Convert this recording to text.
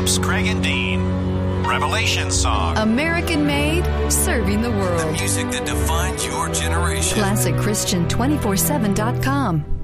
Phillips, Craig and Dean. Revelation Song. American made, serving the The world. music that defines your generation. ClassicChristian247.com.